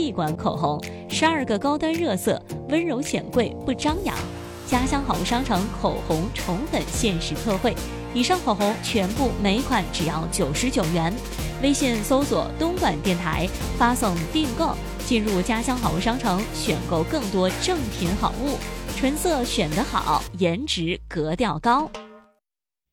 地馆口红，12个高端热色，温柔显贵不张扬。家乡好物商城口红宠粉限时特惠，以上口红全部每款只要99元。微信搜索东莞电台，发送订购，进入家乡好物商城，选购更多正品好物，纯色选得好，颜值格调高。